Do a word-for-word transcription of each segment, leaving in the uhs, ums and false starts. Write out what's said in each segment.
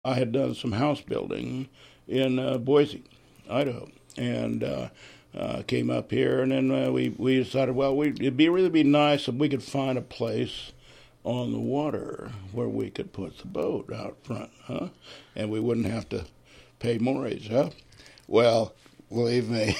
I had done some house building in uh, Boise, Idaho, and uh, uh, came up here, and then uh, we we decided, well, we, it'd be really be nice if we could find a place on the water where we could put the boat out front, huh? And we wouldn't have to pay mortgage, huh? Well, believe me,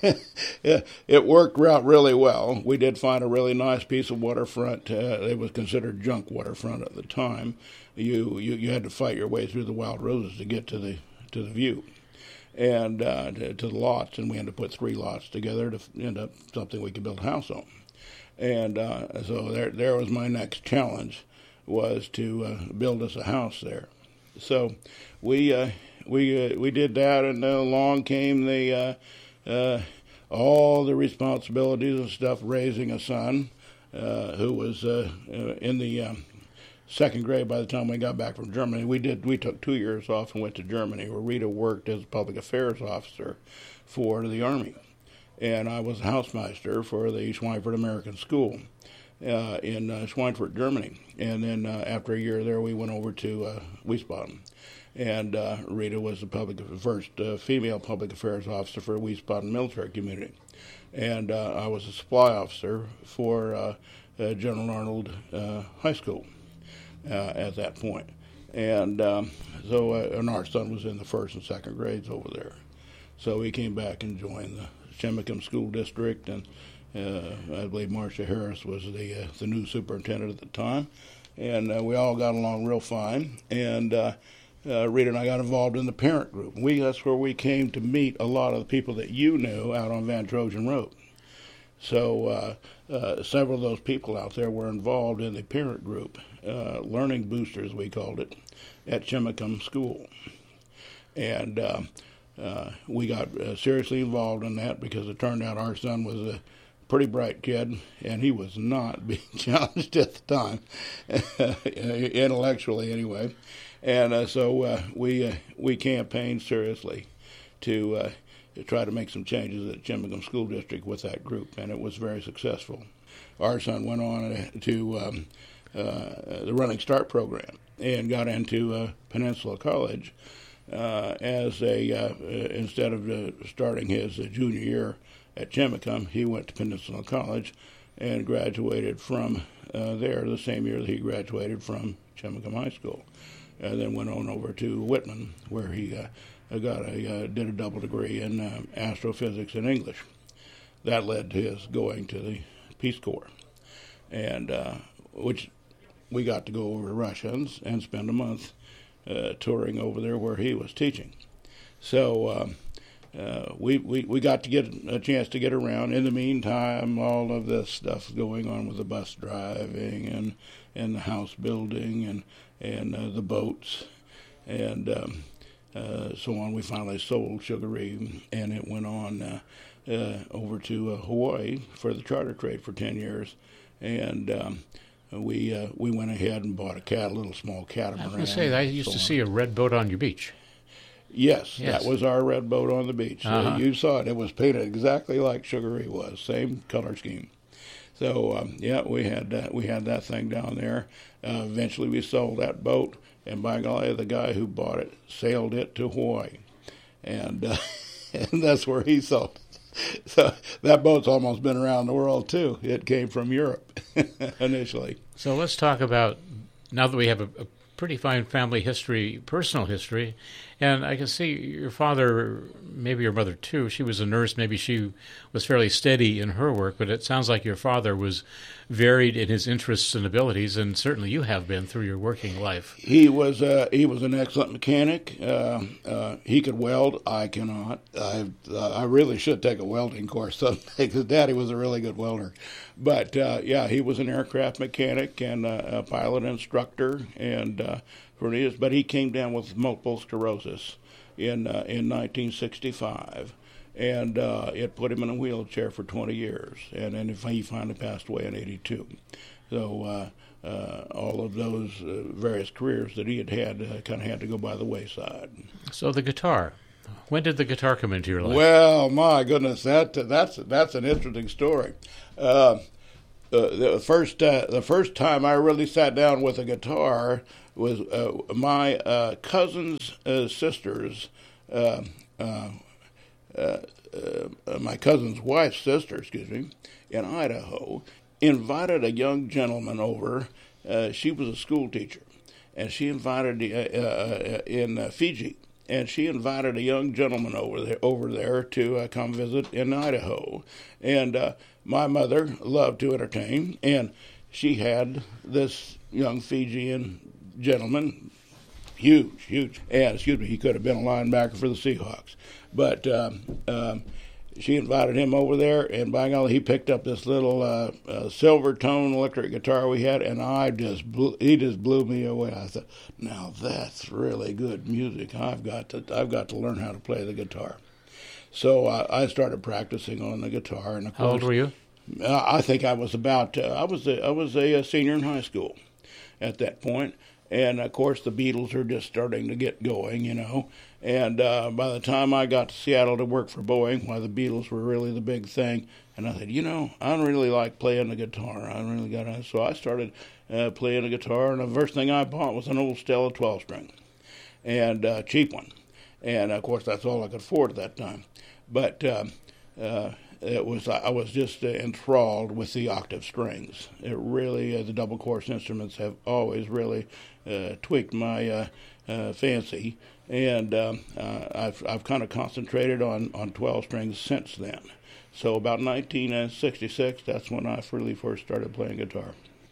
it, it worked out really well. We did find a really nice piece of waterfront. Uh, it was considered junk waterfront at the time. You, you you had to fight your way through the wild roses to get to the to the view, and uh, to, to the lots. And we had to put three lots together to end up something we could build a house on. And uh, so there there was my next challenge, was to uh, build us a house there. So we. Uh, We uh, we did that, and then along came the uh, uh, all the responsibilities and stuff. Raising a son uh, who was uh, uh, in the uh, second grade by the time we got back from Germany. We did we took two years off and went to Germany, where Rita worked as a public affairs officer for the Army, and I was housemaster for the Schweinfurt American School uh, in uh, Schweinfurt, Germany. And then uh, after a year there, we went over to uh, Wiesbaden. And uh, Rita was the public first uh, female public affairs officer for the Wiesbaden military community, and uh, I was a supply officer for uh, uh, General Arnold uh, High School uh, at that point. And um, so, uh, and our son was in the first and second grades over there. So we came back and joined the Chemicum School District, and uh, I believe Marcia Harris was the uh, the new superintendent at the time, and uh, we all got along real fine. And uh, Uh, Rita and I got involved in the parent group. We That's where we came to meet a lot of the people that you knew out on Van Trojan Road. So uh, uh, several of those people out there were involved in the parent group, uh, learning boosters, we called it, at Chemicum School. And uh, uh, we got uh, seriously involved in that because it turned out our son was a pretty bright kid, and he was not being challenged at the time, intellectually anyway. And uh, so uh, we uh, we campaigned seriously to, uh, to try to make some changes at Chemicum School District with that group, and it was very successful. Our son went on to um, uh, the Running Start program and got into uh, Peninsula College uh, as a uh, instead of uh, starting his uh, junior year at Chemicum, he went to Peninsula College and graduated from uh, there the same year that he graduated from Chemicum High School. And then went on over to Whitman, where he uh, got a uh, did a double degree in uh, astrophysics and English. That led to his going to the Peace Corps, and uh, which we got to go over to Russia and, and spend a month uh, touring over there where he was teaching. So uh, uh, we, we we got to get a chance to get around. In the meantime, all of this stuff going on with the bus driving and and the house building and and uh, the boats, and um, uh, so on. We finally sold Sugaree, and it went on uh, uh, over to uh, Hawaii for the charter trade for ten years, and um, we uh, we went ahead and bought a cat, a little small catamaran. I was going to say, I used so to on. see a red boat on your beach. Yes, yes. That was our red boat on the beach. Uh-huh. Uh, you saw it. It was painted exactly like Sugaree was, same color scheme. So um, yeah, we had uh, we had that thing down there. Uh, eventually, we sold that boat, and by golly, the guy who bought it sailed it to Hawaii, and uh, and that's where he sold it. So that boat's almost been around the world too. It came from Europe initially. So let's talk about, now that we have a, a pretty fine family history, personal history, and I can see your father, maybe your mother too, she was a nurse, maybe she was fairly steady in her work, but it sounds like your father was varied in his interests and abilities, and certainly you have been through your working life. He was uh, he was an excellent mechanic. Uh, uh, he could weld. I cannot. I uh, I really should take a welding course someday, because Daddy was a really good welder. But uh, yeah, he was an aircraft mechanic and a, a pilot instructor, and uh, for years. But he came down with multiple sclerosis in uh, in nineteen sixty-five. And uh, it put him in a wheelchair for twenty years, and then he finally passed away in eighty-two. So uh, uh, all of those uh, various careers that he had had uh, kind of had to go by the wayside. So the guitar, when did the guitar come into your life? Well, my goodness, that that's that's an interesting story. Uh, uh, the first uh, the first time I really sat down with a guitar was uh, my uh, cousin's uh, sisters. Uh, uh, uh, uh, my cousin's wife's sister, excuse me, in Idaho, invited a young gentleman over. Uh, she was a school teacher, and she invited uh, uh, in uh, Fiji, and she invited a young gentleman over there over there to uh, come visit in Idaho. And uh, my mother loved to entertain, and she had this young Fijian gentleman, huge, huge, and excuse me, he could have been a linebacker for the Seahawks, but um, um, she invited him over there, and by golly, he picked up this little uh, uh, silver tone electric guitar we had, and I just blew, he just blew me away. I thought, now that's really good music. I've got to I've got to learn how to play the guitar. So uh, I started practicing on the guitar. And of How course, old were you? Uh, I think I was about uh, I was a, I was a senior in high school at that point. And, of course, the Beatles are just starting to get going, you know. And uh, by the time I got to Seattle to work for Boeing, why the Beatles were really the big thing, and I said, you know, I don't really like playing the guitar. I really got to. So I started uh, playing the guitar, and the first thing I bought was an old Stella twelve-string, and a uh, cheap one. And, of course, that's all I could afford at that time. But uh, uh, it was I was just uh, enthralled with the octave strings. It really, uh, the double course instruments have always really uh, tweaked my uh, uh, fancy, and um, uh, I've I've kind of concentrated on, on twelve strings since then. So about nineteen sixty-six, that's when I really first started playing guitar.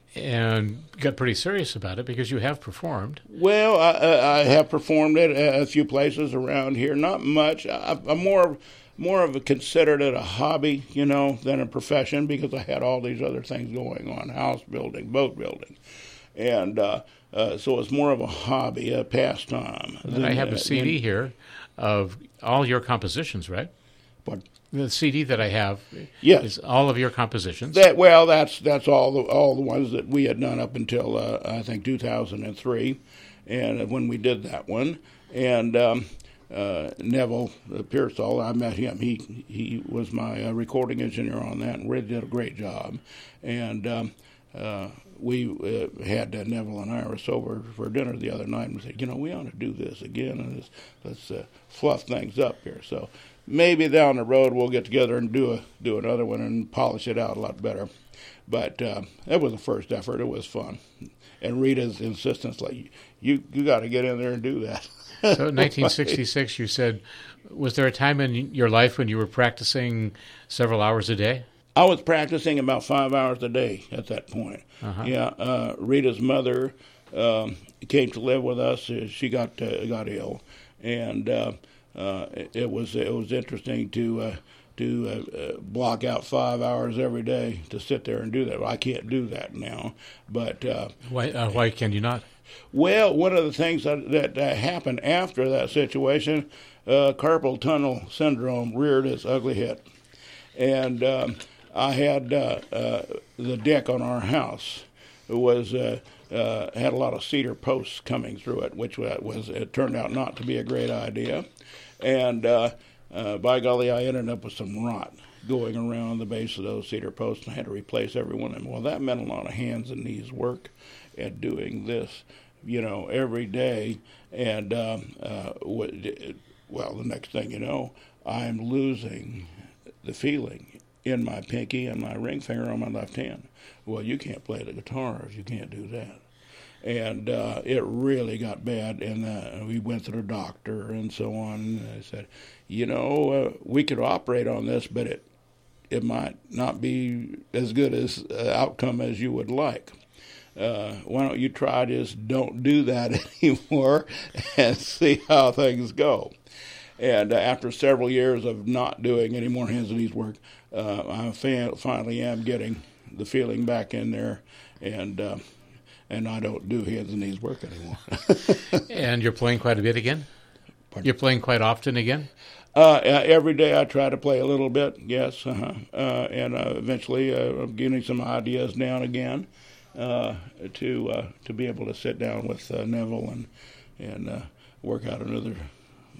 And got pretty serious about it because you have performed. Well, I, I have performed it at a few places around here. Not much. I, I'm more more of a considered it a hobby, you know, than a profession, because I had all these other things going on: house building, boat building, and uh, uh, so it's more of a hobby, a pastime. And than, I have a uh, C D than, here of all your compositions, right? What? The C D that I have Yes. is all of your compositions. That well, that's that's all the all the ones that we had done up until uh, I think two thousand three, and when we did that one, and um, uh, Neville Pearsall, I met him. He he was my uh, recording engineer on that, and really did a great job. And um, uh, we uh, had uh, Neville and Iris over for dinner the other night, and we said, you know, we ought to do this again, and let's, let's uh, fluff things up here. So. Maybe down the road we'll get together and do a do another one and polish it out a lot better. But uh, that was the first effort. It was fun. And Rita's insistence, like, you you got to get in there and do that. So in nineteen sixty-six, you said, was there a time in your life when you were practicing several hours a day? I was practicing about five hours a day at that point. Uh-huh. Yeah, uh, Rita's mother um, came to live with us. She got uh, got ill, and uh, Uh, it, it was it was interesting to uh, to uh, uh, block out five hours every day to sit there and do that. Well, I can't do that now, but uh, why uh, why can you not? Well, one of the things that that, that happened after that situation, uh, carpal tunnel syndrome reared its ugly head, and um, I had uh, uh, the deck on our house was. Uh, Uh, had a lot of cedar posts coming through it, which was it turned out not to be a great idea. And uh, uh, by golly, I ended up with some rot going around the base of those cedar posts, and I had to replace every one of them. Well, that meant a lot of hands and knees work at doing this, you know, every day. And um, uh, well, the next thing you know, I'm losing the feeling in my pinky and my ring finger on my left hand. Well, you can't play the guitar if you can't do that. And uh, it really got bad, and uh, we went to the doctor and so on. And I said, you know, uh, we could operate on this, but it it might not be as good as uh, outcome as you would like. Uh, why don't you try just don't do that anymore and see how things go. And uh, after several years of not doing any more hands and knees work, uh, I fa- finally am getting the feeling back in there, and uh, and I don't do hands and knees work anymore. And you're playing quite a bit again? Pardon? You're playing quite often again? Uh, every day I try to play a little bit, yes, uh-huh. uh, and uh, eventually uh, I'm getting some ideas down again uh, to uh, to be able to sit down with uh, Neville and and uh, work out another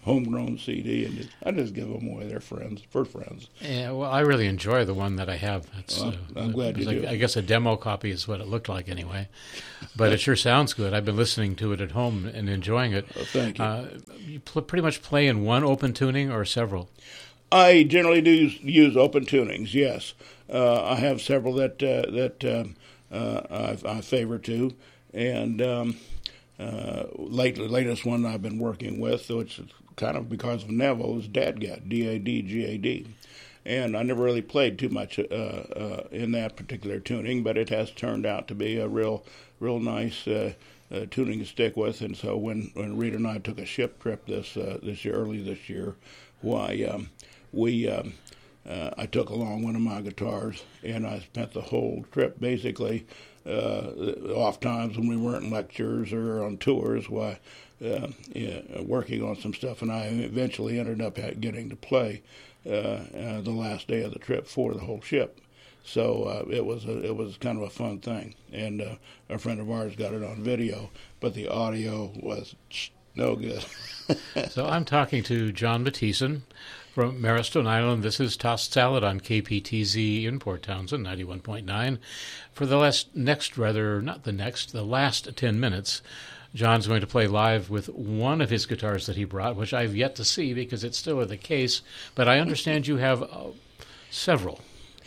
homegrown C D, and just, I just give them away. They're friends, for friends. Yeah, well, I really enjoy the one that I have. It's, well, uh, I'm glad you like, do. I guess a demo copy is what it looked like anyway, but it sure sounds good. I've been listening to it at home and enjoying it. Well, thank you. Uh, you pl- pretty much play in one open tuning or several? I generally do use, use open tunings. Yes, uh, I have several that uh, that um, uh, I, I favor too, and um, uh, late, latest one I've been working with, which is kind of because of Neville, is Dadgad, D A D G A D, and I never really played too much uh, uh, in that particular tuning, but it has turned out to be a real, real nice uh, uh, tuning to stick with. And so when, when Rita and I took a ship trip this uh, this year, early this year, why. Um, We, um, uh, I took along one of my guitars, and I spent the whole trip basically uh, off times when we weren't in lectures or on tours, why uh, yeah, working on some stuff, and I eventually ended up getting to play uh, uh, the last day of the trip for the whole ship. So uh, it was a, it was kind of a fun thing, and uh, a friend of ours got it on video, but the audio was no good. So I'm talking to John Mattison from Marrowstone Island. This is Tossed Salad on K P T Z in Port Townsend, ninety-one point nine. For the last, next, rather, not the next, the last ten minutes, John's going to play live with one of his guitars that he brought, which I've yet to see because it's still in the case, but I understand you have uh, several.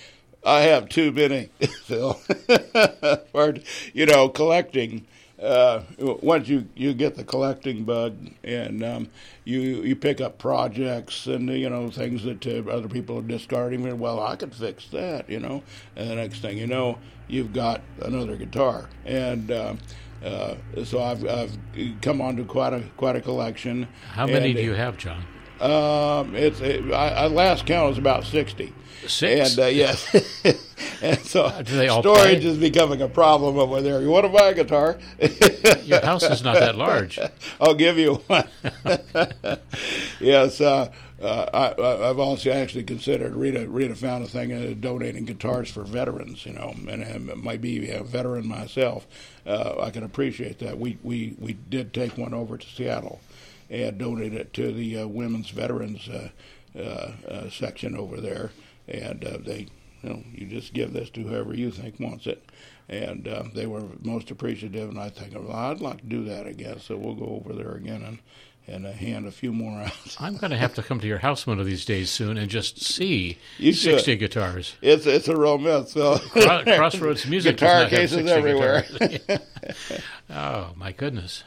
I have too many, Phil. For, you know, collecting. Uh, once you, you get the collecting bug, and um, you you pick up projects and you know things that uh, other people are discarding. Well, I could fix that, you know. And the next thing you know, you've got another guitar, and uh, uh, so I've I've come onto quite a quite a collection. How many and, do you have, John? Um, it's it, I, I last count was about sixty. Six? And uh, yes, and so do they all storage play? is becoming a problem over there. You want to buy a guitar? Your house is not that large. I'll give you one. Yes, uh, uh, I, I've also actually considered. Rita Rita found a thing of donating guitars for veterans. You know, and I might be a veteran myself. Uh, I can appreciate that. We we we did take one over to Seattle and donate it to the uh, women's veterans uh, uh, uh, section over there. And uh, they, you know, you just give this to whoever you think wants it. And uh, they were most appreciative. And I think, well, I'd like to do that again. So we'll go over there again and and uh, hand a few more out. I'm going to have to come to your house one of these days soon and just see You sixty should. guitars. It's it's a real myth. So Cro- Crossroads Music does guitar not have cases sixty everywhere. guitars. Oh my goodness!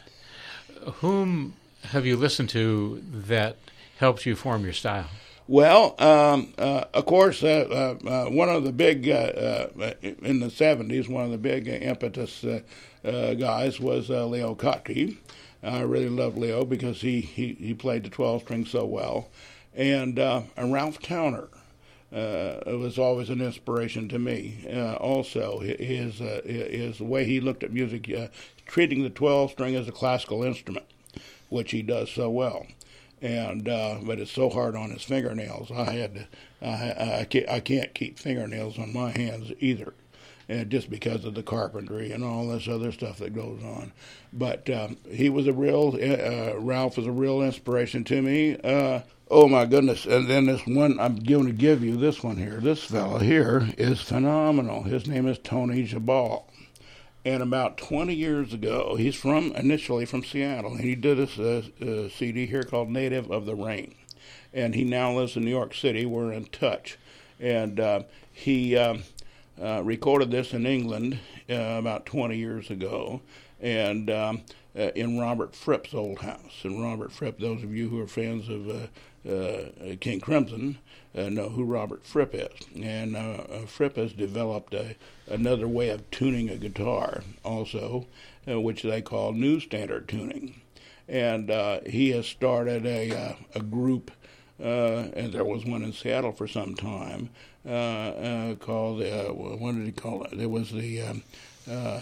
Whom have you listened to that helped you form your style? Well, um, uh, of course, uh, uh, uh, one of the big, uh, uh, in the seventies, one of the big uh, impetus uh, uh, guys was uh, Leo Kottke. I really loved Leo because he, he, he played the twelve-string so well. And, uh, and Ralph Towner uh, was always an inspiration to me. Uh, also, his, uh, his the way he looked at music, uh, treating the twelve-string as a classical instrument, which he does so well. And uh, but it's so hard on his fingernails. I had to, I, I can't I can't keep fingernails on my hands either, and just because of the carpentry and all this other stuff that goes on. But um, he was a real uh, Ralph was a real inspiration to me. Uh, oh my goodness! And then this one I'm going to give you this one here. This fella here is phenomenal. His name is Tony Jabal. And about twenty years ago, he's from initially from Seattle, and he did this uh, uh, C D here called Native of the Rain. And he now lives in New York City. We're in touch. And uh, he um, uh, recorded this in England uh, about twenty years ago, and um, uh, in Robert Fripp's old house. And Robert Fripp, those of you who are fans of uh, uh, King Crimson, Uh, know who Robert Fripp is. And uh, uh, Fripp has developed a, another way of tuning a guitar also, uh, which they call new standard tuning. And uh, he has started a, uh, a group, uh, and there was one in Seattle for some time, uh, uh, called, uh, what did he call it? There was the um, uh,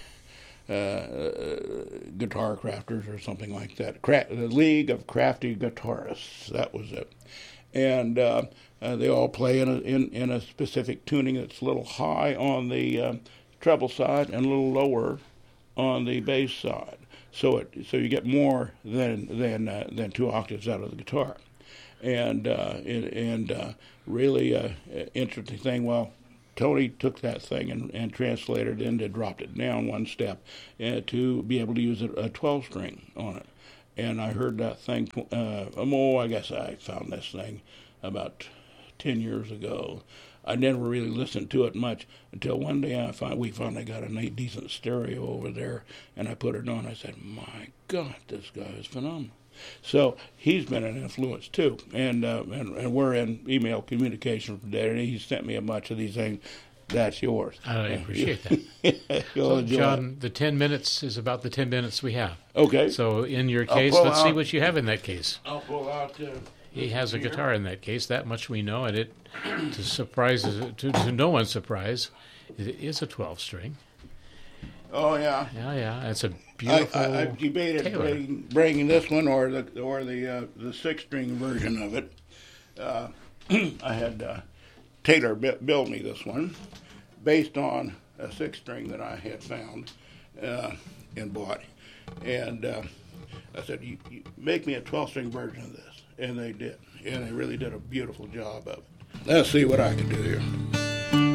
uh, Guitar Crafters or something like that. Cra- the League of Crafty Guitarists, that was it. And uh, uh, they all play in a, in, in a specific tuning that's a little high on the uh, treble side and a little lower on the bass side. so it so you get more than than uh, than two octaves out of the guitar, and uh, and, and uh, really uh, interesting thing. Well, Tony took that thing and, and translated it into dropped it down one step uh, to be able to use a twelve string on it. And I heard that thing, uh, oh, I guess I found this thing about ten years ago. I never really listened to it much until one day I find, we finally got a nice, decent stereo over there, and I put it on. I said, my God, this guy is phenomenal. So he's been an influence too, and uh, and, and we're in email communication from today. And he sent me a bunch of these things. That's yours. I appreciate that. So, John, the ten minutes is about the ten minutes we have. Okay. So in your case, let's out, see what you have in that case. I'll pull out. Uh, he has a here. guitar in that case. That much we know, and it to surprise to, to no one's surprise, it is a twelve string. Oh yeah. Yeah, yeah. It's a beautiful. I, I, I've debated bringing, bringing this one or the or the uh, the six string version of it. Uh, I had uh, Taylor build me this one based on a six string that I had found uh, and bought, and uh, I said, you, you "Make me a twelve string version of this," and they did, and they really did a beautiful job of it. Let's see what I can do here.